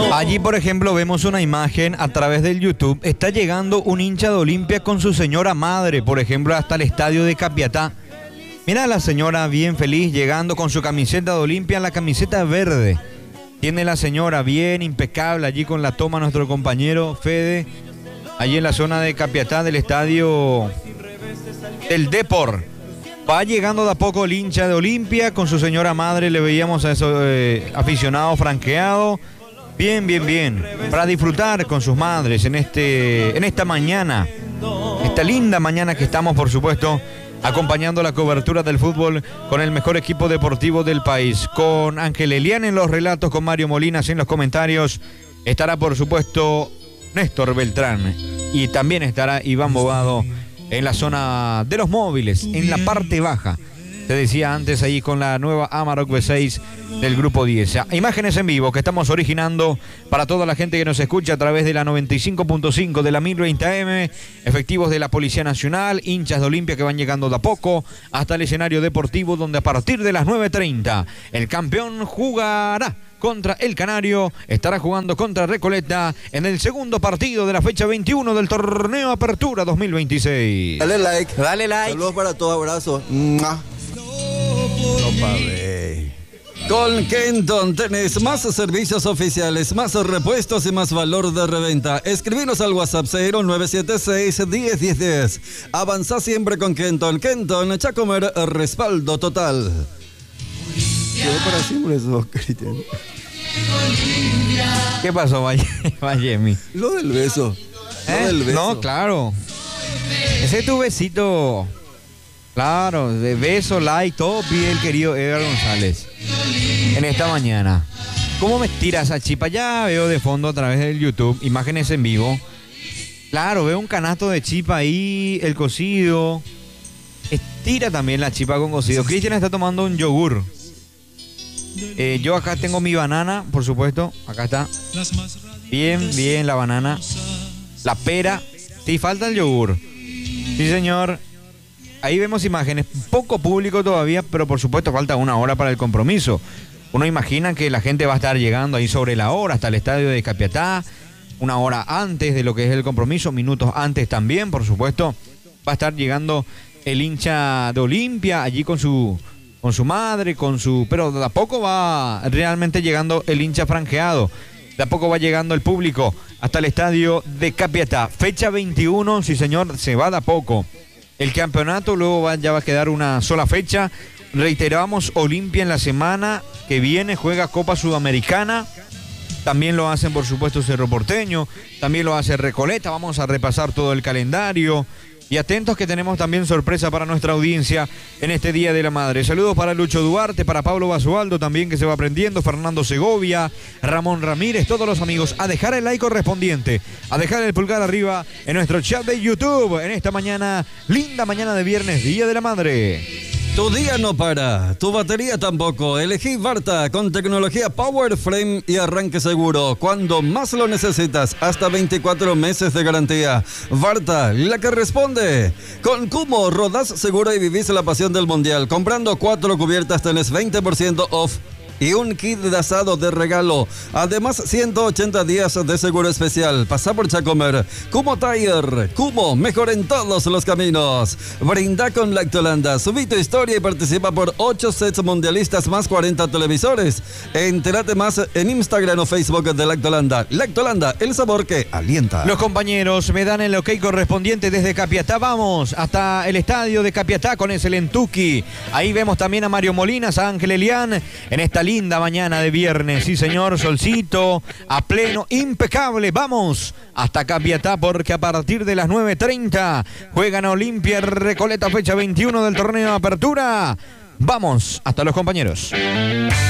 Allí, por ejemplo, vemos una imagen a través del YouTube. Está llegando un hincha de Olimpia con su señora madre, por ejemplo, hasta el estadio de Capiatá. Mira a la señora bien feliz llegando con su camiseta de Olimpia, la camiseta verde. Tiene la señora bien impecable allí con la toma nuestro compañero Fede, allí en la zona de Capiatá del estadio del Depor. Va llegando de a poco el hincha de Olimpia con su señora madre, le veíamos a esos aficionados franqueados. Bien, bien, bien, para disfrutar con sus madres en esta mañana, esta linda mañana que estamos, por supuesto, acompañando la cobertura del fútbol con el mejor equipo deportivo del país. Con Ángel Elián en los relatos, con Mario Molinas en los comentarios. Estará, por supuesto, Néstor Beltrán. Y también estará Iván Bogado en la zona de los móviles, en la parte baja. Te decía antes ahí con la nueva Amarok V6 del Grupo 10. Imágenes en vivo que estamos originando para toda la gente que nos escucha a través de la 95.5 de la 1020 AM, efectivos de la Policía Nacional, hinchas de Olimpia que van llegando de a poco hasta el escenario deportivo donde a partir de las 9:30 el campeón jugará contra el Canario, estará jugando contra Recoleta en el segundo partido de la fecha 21 del torneo Apertura 2026. Dale like. Dale like. Saludos para todos, abrazos. Con Kenton tenés más servicios oficiales, más repuestos y más valor de reventa. Escribinos al WhatsApp 0976-101010. Avanzá siempre con Kenton. Kenton, Chacomer, respaldo total. Quedó para siempre eso, Cristian. ¿Qué pasó, Vallemi? Lo del beso. Lo del beso. No, claro. Ese es tu besito. Claro, de beso, like, todo pide el querido Edgar González en esta mañana. ¿Cómo me estira esa chipa? Ya veo de fondo a través del YouTube imágenes en vivo. Claro, veo un canasto de chipa ahí, el cocido. Estira también la chipa con cocido. Cristian está tomando un yogur. Yo acá tengo mi banana, por supuesto. Acá está. Bien, bien la banana. La pera. Sí, falta el yogur. Sí, señor. Ahí vemos imágenes, poco público todavía, pero por supuesto falta una hora para el compromiso. Uno imagina que la gente va a estar llegando ahí sobre la hora hasta el estadio de Capiatá, una hora antes de lo que es el compromiso, minutos antes también, por supuesto. Va a estar llegando el hincha de Olimpia allí con su madre, pero de a poco va realmente llegando el hincha franjeado. De a poco va llegando el público hasta el estadio de Capiatá. Fecha 21, sí señor, se va de a poco. El campeonato luego ya va a quedar una sola fecha. Reiteramos, Olimpia en la semana que viene juega Copa Sudamericana. También lo hacen, por supuesto, Cerro Porteño. También lo hace Recoleta. Vamos a repasar todo el calendario. Y atentos que tenemos también sorpresa para nuestra audiencia en este Día de la Madre. Saludos para Lucho Duarte, para Pablo Basualdo también que se va aprendiendo, Fernando Segovia, Ramón Ramírez, todos los amigos. A dejar el like correspondiente, a dejar el pulgar arriba en nuestro chat de YouTube en esta mañana, linda mañana de viernes, Día de la Madre. Tu día no para, tu batería tampoco. Elegí Varta con tecnología Power Frame y arranque seguro. Cuando más lo necesitas, hasta 24 meses de garantía. Varta, la que responde. Con Kumo, rodás seguro y vivís la pasión del mundial. Comprando 4 cubiertas tenés 20% off y un kit de asado de regalo. Además, 180 días de seguro especial. Pasá por Chacomer. Kumo Tire. Kumo, mejor en todos los caminos. Brinda con Lactolanda. Subí tu historia y participa por 8 sets mundialistas más 40 televisores. Entérate más en Instagram o Facebook de Lactolanda. Lactolanda, el sabor que alienta. Los compañeros me dan el ok correspondiente desde Capiatá. Vamos hasta el estadio de Capiatá con ese Lentuki. Ahí vemos también a Mario Molinas, a Ángel Elián en esta linda mañana de viernes. Sí, señor, solcito, a pleno, impecable. Vamos hasta Capiatá porque a partir de las 9:30 juegan a Olimpia Recoleta, fecha 21 del torneo de Apertura. Vamos hasta los compañeros.